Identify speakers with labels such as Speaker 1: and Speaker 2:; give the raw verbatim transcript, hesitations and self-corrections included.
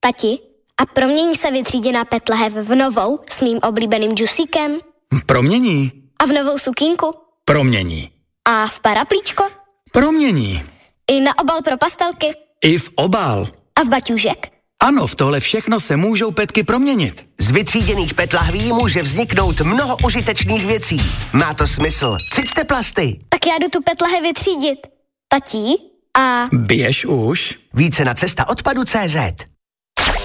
Speaker 1: Tati, a promění se vytříděná PET lahev v novou s mým oblíbeným džusíkem?
Speaker 2: Promění.
Speaker 1: A v novou sukínku?
Speaker 2: Promění.
Speaker 1: A v paraplíčko?
Speaker 2: Promění.
Speaker 1: I na obal pro pastelky?
Speaker 2: I v obal.
Speaker 1: A v baťůžek?
Speaker 2: Ano, v tohle všechno se můžou petky proměnit.
Speaker 3: Z vytříděných PET lahví může vzniknout mnoho užitečných věcí. Má to smysl. Ciťte plasty.
Speaker 1: Tak já jdu tu PET lahev vytřídit. Tatí? A...
Speaker 2: Běž už.
Speaker 3: Více na cesta odpadu tečka cé zet.